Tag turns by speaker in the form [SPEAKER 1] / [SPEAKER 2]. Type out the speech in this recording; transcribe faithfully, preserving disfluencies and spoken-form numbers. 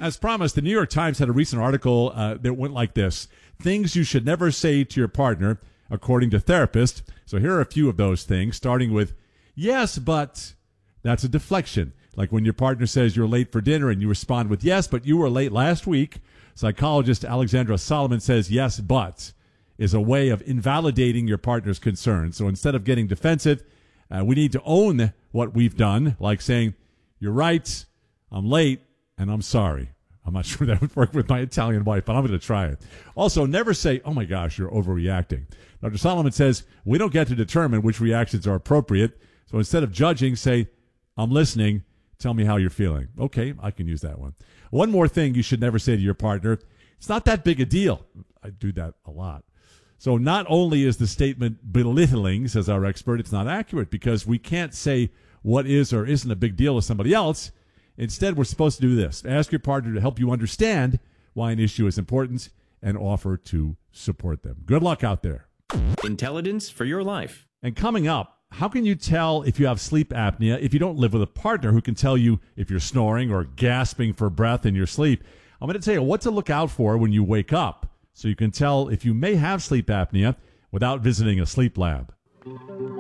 [SPEAKER 1] As promised, the New York Times had a recent article uh, that went like this: things you should never say to your partner, according to therapists. So here are a few of those things, starting with, yes, but. That's a deflection. Like when your partner says you're late for dinner and you respond with, yes, but you were late last week. Psychologist Alexandra Solomon says, yes, but is a way of invalidating your partner's concerns. So instead of getting defensive, uh, we need to own what we've done, like saying, you're right, I'm late, and I'm sorry. I'm not sure that would work with my Italian wife, but I'm going to try it. Also, never say, oh my gosh, you're overreacting. Doctor Solomon says, we don't get to determine which reactions are appropriate. So instead of judging, say, I'm listening. Tell me how you're feeling. Okay, I can use that one. One more thing you should never say to your partner. It's not that big a deal. I do that a lot. So not only is the statement belittling, says our expert, it's not accurate because we can't say what is or isn't a big deal to somebody else. Instead, we're supposed to do this. Ask your partner to help you understand why an issue is important and offer to support them. Good luck out there.
[SPEAKER 2] Intelligence for your life.
[SPEAKER 1] And coming up, how can you tell if you have sleep apnea if you don't live with a partner who can tell you if you're snoring or gasping for breath in your sleep? I'm going to tell you what to look out for when you wake up so you can tell if you may have sleep apnea without visiting a sleep lab.